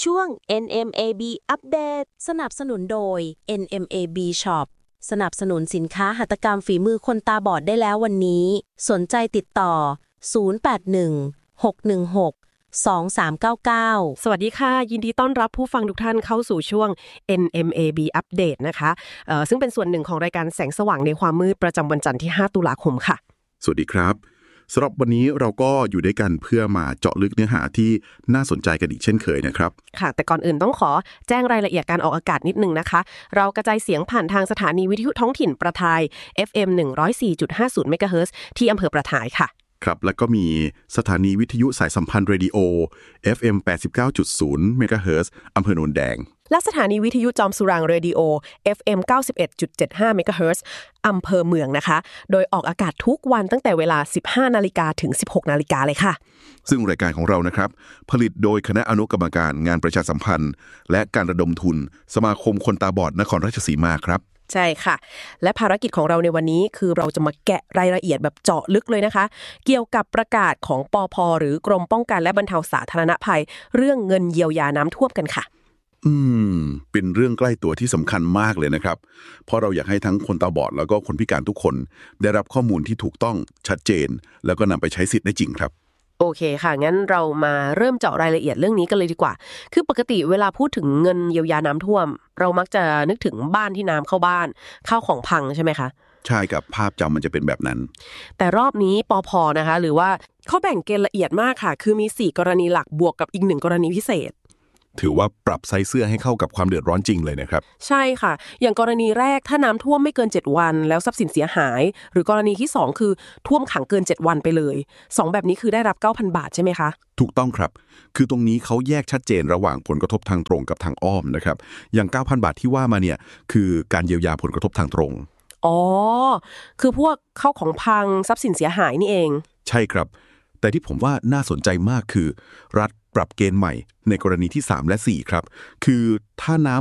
ช่วง NMAB อัปเดตสนับสนุนโดย NMAB Shop สนับสนุนสินค้าหัตถกรรมฝีมือคนตาบอดได้แล้ววันนี้สนใจติดต่อ0816162399 สวัสดีค่ะยินดีต้อนรับผู้ฟังทุกท่านเข้าสู่ช่วง NMAB อัปเดตนะคะซึ่งเป็นส่วนหนึ่งของรายการแสงสว่างในความมืดประจำวันจันทร์ที่5ตุลาคมค่ะสวัสดีครับสำหรับวันนี้เราก็อยู่ด้วยกันเพื่อมาเจาะลึกเนื้อหาที่น่าสนใจกันอีกเช่นเคยนะครับค่ะแต่ก่อนอื่นต้องขอแจ้งรายละเอียดการออกอากาศนิดนึงนะคะเรากระจายเสียงผ่านทางสถานีวิทยุท้องถิ่นประทาย FM 104.50 เมกะเฮิรตซ์ที่อำเภอประทายค่ะครับแล้วก็มีสถานีวิทยุสายสัมพันธ์เรดิโอ FM 89.0 เมกะเฮิรตซ์อำเภอโนนแดงและสถานีวิทยุจอมสุรางเรดิโอ FM 91.75 เมกะเฮิรตซ์อำเภอเมืองนะคะโดยออกอากาศทุกวันตั้งแต่เวลา 15 นาฬิกาถึง 16 นาฬิกาเลยค่ะซึ่งรายการของเรานะครับผลิตโดยคณะอนุกรรมการงานประชาสัมพันธ์และการระดมทุนสมาคมคนตาบอดนครราชสีมาครับใช่ค่ะและภารกิจของเราในวันนี้คือเราจะมาแกะรายละเอียดแบบเจาะลึกเลยนะคะเกี่ยวกับประกาศของปภ.หรือกรมป้องกันและบรรเทาสาธารณภัยเรื่องเงินเยียวยาน้ำท่วมกันค่ะเป็นเรื่องใกล้ตัวที่สำคัญมากเลยนะครับเพราะเราอยากให้ทั้งคนตาบอดแล้วก็คนพิการทุกคนได้รับข้อมูลที่ถูกต้องชัดเจนแล้วก็นำไปใช้สิทธิ์ได้จริงครับโอเคค่ะงั้นเรามาเริ่มเจาะรายละเอียดเรื่องนี้กันเลยดีกว่าคือปกติเวลาพูดถึงเงินเยียวยาน้ำท่วมเรามักจะนึกถึงบ้านที่น้ำเข้าบ้านข้าวของพังใช่ไหมคะใช่ครับภาพจำมันจะเป็นแบบนั้นแต่รอบนี้ปภ.นะคะหรือว่าเขาแบ่งเกณฑ์ละเอียดมากค่ะคือมี4กรณีหลักบวกกับอีก1กรณีพิเศษถือว่าปรับไซส์เสื้อให้เข้ากับความเดือดร้อนจริงเลยนะครับใช่ค่ะอย่างกรณีแรกถ้าน้ำท่วมไม่เกิน7วันแล้วทรัพย์สินเสียหายหรือกรณีที่2คือท่วมขังเกิน7วันไปเลย2แบบนี้คือได้รับ 9,000 บาทใช่ไหมคะถูกต้องครับคือตรงนี้เขาแยกชัดเจนระหว่างผลกระทบทางตรงกับทางอ้อมนะครับอย่าง 9,000 บาทที่ว่ามาเนี่ยคือการเยียวยาผลกระทบทางตรงอ๋อคือพวกเข้าของพังทรัพย์สินเสียหายนี่เองใช่ครับแต่ที่ผมว่าน่าสนใจมากคือรัฐปรับเกณฑ์ใหม่ในกรณีที่3และ4ครับคือถ้าน้ำ